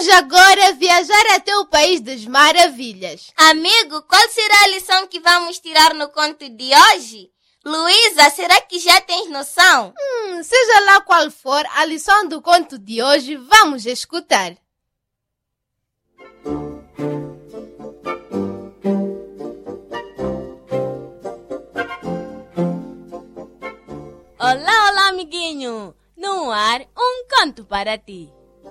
Vamos agora viajar até o País das Maravilhas. Amigo, qual será a lição que vamos tirar no conto de hoje? Luísa, será que já tens noção? Seja lá qual for a lição do conto de hoje, vamos escutar. Olá, olá, amiguinho! No ar, um conto para ti.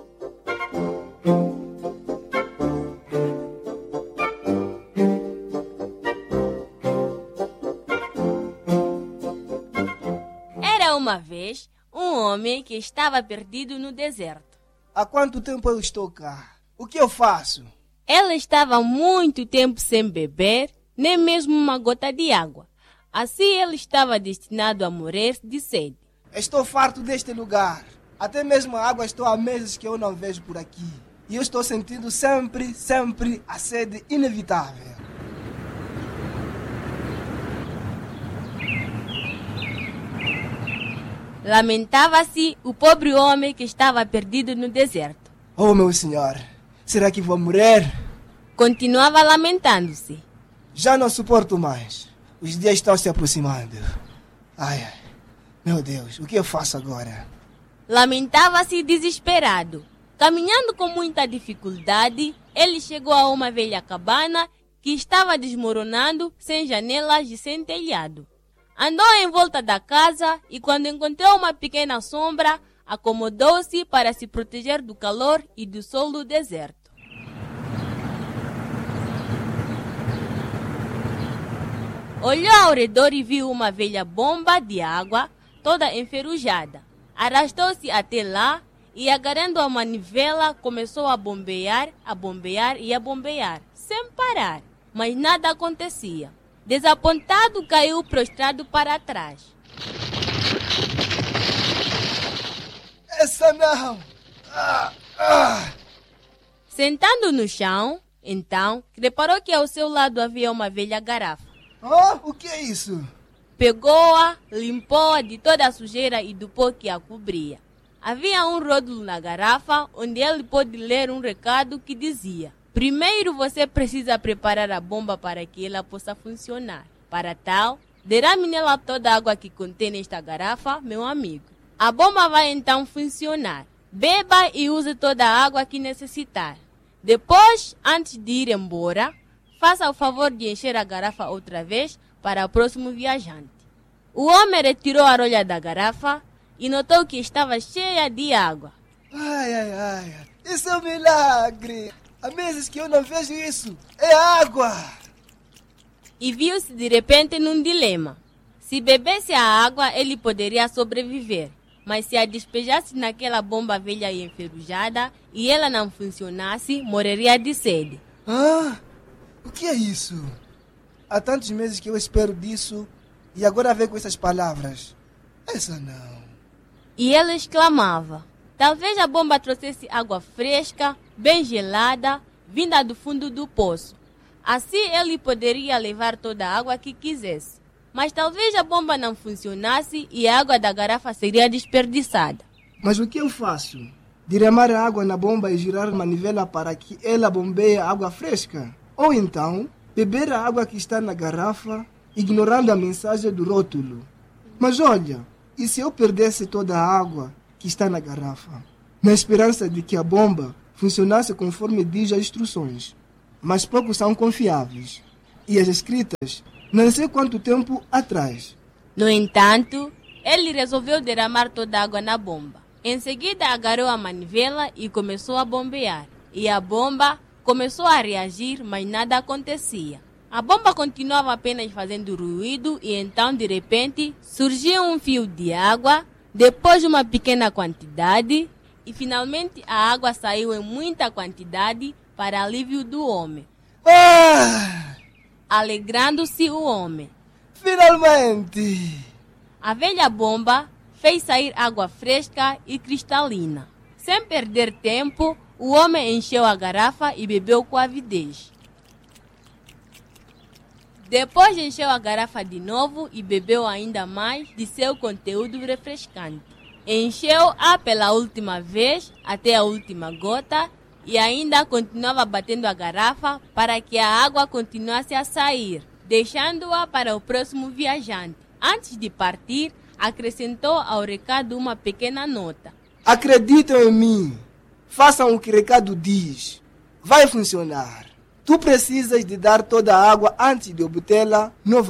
Era uma vez um homem que estava perdido no deserto. Há quanto tempo eu estou cá? O que eu faço? Ele estava muito tempo sem beber, nem mesmo uma gota de água. Assim ele estava destinado a morrer de sede. Estou farto deste lugar. Até mesmo a água estou há meses que eu não vejo por aqui. E eu estou sentindo sempre a sede inevitável. Lamentava-se o pobre homem que estava perdido no deserto. Oh, meu senhor, será que vou morrer? Continuava lamentando-se. Já não suporto mais. Os dias estão se aproximando. Ai, meu Deus, o que eu faço agora? Lamentava-se desesperado. Caminhando com muita dificuldade, ele chegou a uma velha cabana que estava desmoronando, sem janelas e sem telhado. Andou em volta da casa e, quando encontrou uma pequena sombra, acomodou-se para se proteger do calor e do sol do deserto. Olhou ao redor e viu uma velha bomba de água, toda enferrujada. Arrastou-se até lá e, agarrando a manivela, começou a bombear e a bombear, sem parar. Mas nada acontecia. Desapontado, caiu prostrado para trás. Essa não! Sentando no chão, então, reparou que ao seu lado havia uma velha garrafa. O que é isso? Pegou-a, limpou-a de toda a sujeira e do pó que a cobria. Havia um rótulo na garrafa onde ele pôde ler um recado que dizia: primeiro você precisa preparar a bomba para que ela possa funcionar. Para tal, derrame nela toda a água que contém nesta garrafa, meu amigo. A bomba vai então funcionar. Beba e use toda a água que necessitar. Depois, antes de ir embora, faça o favor de encher a garrafa outra vez para o próximo viajante. O homem retirou a rolha da garrafa e notou que estava cheia de água. Ai, isso é um milagre! Há meses que eu não vejo isso. É água! E viu-se de repente num dilema. Se bebesse a água, ele poderia sobreviver. Mas se a despejasse naquela bomba velha e enferrujada e ela não funcionasse, morreria de sede. O que é isso? Há tantos meses que eu espero disso e agora vem com essas palavras. Essa não. E ele exclamava: talvez a bomba trouxesse água fresca, bem gelada, vinda do fundo do poço. Assim ele poderia levar toda a água que quisesse. Mas talvez a bomba não funcionasse e a água da garrafa seria desperdiçada. Mas o que eu faço? Derramar a água na bomba e girar a manivela para que ela bombeie a água fresca? Ou então, beber a água que está na garrafa, ignorando a mensagem do rótulo? Mas olha, e se eu perdesse toda a água que está na garrafa, na esperança de que a bomba funcionasse conforme diz as instruções? Mas poucos são confiáveis. E as escritas, não sei quanto tempo atrás. No entanto, ele resolveu derramar toda a água na bomba. Em seguida, agarrou a manivela e começou a bombear. E a bomba começou a reagir, mas nada acontecia. A bomba continuava apenas fazendo ruído e então, de repente, surgiu um fio de água, depois uma pequena quantidade e, finalmente, a água saiu em muita quantidade para alívio do homem. Alegrando-se o homem. Finalmente! A velha bomba fez sair água fresca e cristalina. Sem perder tempo, o homem encheu a garrafa e bebeu com avidez. Depois encheu a garrafa de novo e bebeu ainda mais de seu conteúdo refrescante. Encheu-a pela última vez até a última gota e ainda continuava batendo a garrafa para que a água continuasse a sair, deixando-a para o próximo viajante. Antes de partir, acrescentou ao recado uma pequena nota. Acreditem em mim. Façam o que o recado diz. Vai funcionar. Tu precisas de dar toda a água antes de obtê-la novamente.